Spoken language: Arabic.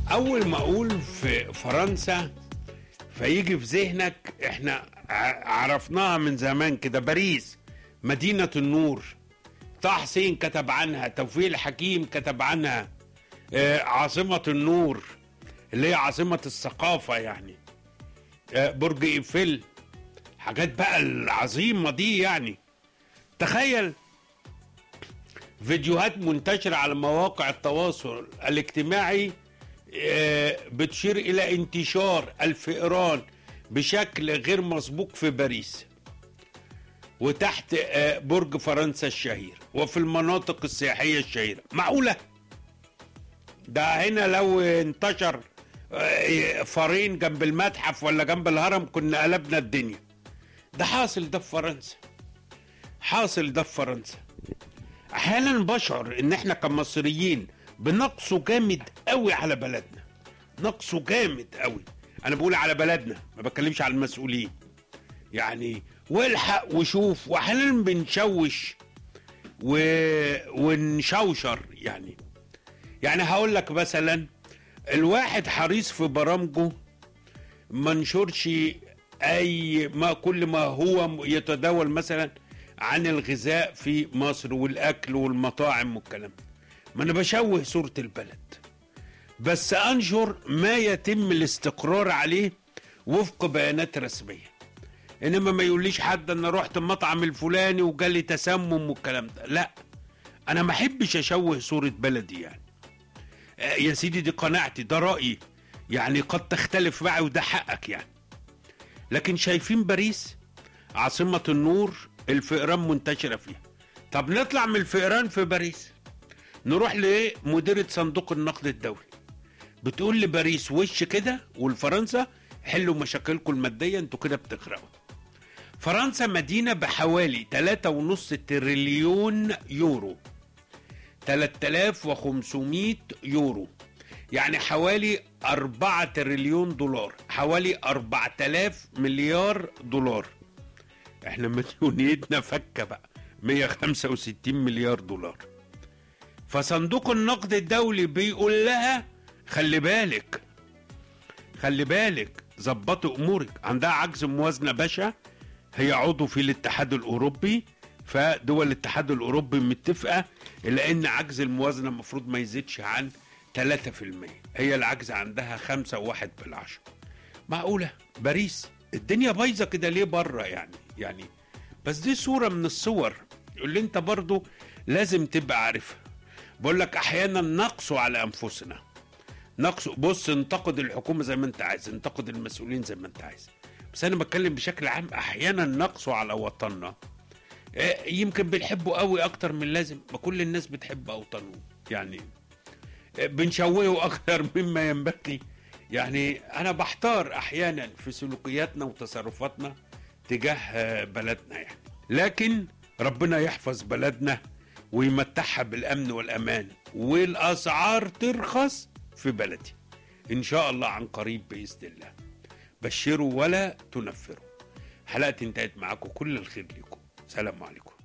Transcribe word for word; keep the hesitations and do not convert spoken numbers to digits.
اول ما اقول في فرنسا فيجي في ذهنك احنا عرفناها من زمان كده، باريس مدينة النور. طه حسين كتب عنها، توفيق الحكيم كتب عنها آه عاصمة النور اللي هي عاصمة الثقافة يعني. آه برج ايفل، حاجات بقى العظيمة دي يعني. تخيل فيديوهات منتشرة على مواقع التواصل الاجتماعي بتشير إلى انتشار الفئران بشكل غير مسبوق في باريس وتحت برج فرنسا الشهير وفي المناطق السياحية الشهيرة. معقولة؟ ده هنا لو انتشر فارين جنب المتحف ولا جنب الهرم كنا قلبنا الدنيا. ده حاصل ده في فرنسا، حاصل ده في فرنسا. احيانا بشعر ان احنا كمصريين بنقصه جامد قوي على بلدنا، نقصه جامد قوي. انا بقول على بلدنا، ما بتكلمش على المسؤولين يعني. والحق وشوف، واحيانا بنشوش و... ونشوشر يعني. يعني هقول لك مثلا، الواحد حريص في برامجه ما نشرش اي ما كل ما هو يتداول مثلا عن الغذاء في مصر والاكل والمطاعم والكلام. ما انا بشوه صورة البلد، بس انشر ما يتم الاستقرار عليه وفق بيانات رسمية. انما ما يقوليش حد انا رحت المطعم الفلاني وجالي تسمم والكلام ده، لا. انا ما احبش اشوه صورة بلدي يعني. آه يا سيدي دي قناعتي، ده رأيي يعني، قد تختلف معي وده حقك يعني. لكن شايفين باريس عاصمة النور، الفئران منتشرة فيها. طب نطلع من الفئران في باريس، نروح لمديرة صندوق النقد الدولي، بتقول لباريس وش كده والفرنسا حلوا مشاكلكم المادية، انتوا كده بتغرقوا. فرنسا مدينة بحوالي ثلاثة ونص تريليون يورو، ثلاثة آلاف وخمسمائة يورو، يعني حوالي أربعة تريليون دولار، حوالي أربعة آلاف مليار دولار. احنا مديونيتنا فكة بقى مئة وخمسة وستين مليار دولار. فصندوق النقد الدولي بيقول لها خلي بالك، خلي بالك، ظبطي امورك. عندها عجز موازنة بشع، هي عضو في الاتحاد الاوروبي، فدول الاتحاد الاوروبي متفقة الى ان عجز الموازنة المفروض ما يزيدش عن ثلاثة في المئة. هي العجز عندها خمسة وواحد بالعشر. معقولة باريس الدنيا بايظة كده ليه بره يعني؟ يعني بس دي صورة من الصور اللي انت برضو لازم تبقى عارفها. بقول لك احيانا نقصوا على انفسنا، نقصوا. بص، انتقد الحكومة زي ما انت عايز، انتقد المسؤولين زي ما انت عايز، بس انا بتكلم بشكل عام. احيانا نقصوا على وطننا، يمكن بنحبه قوي اكتر من لازم. ما كل الناس بتحب اوطانهم يعني، بنشوهه اكتر مما ينبغي يعني. انا بحتار احيانا في سلوكياتنا وتصرفاتنا تجاه بلدنا يعني. لكن ربنا يحفظ بلدنا ويمتعها بالامن والامان، والاسعار ترخص في بلدي ان شاء الله عن قريب باذن الله. بشروا ولا تنفروا. حلقتي انتهت معاكم، كل الخير لكم، سلام عليكم.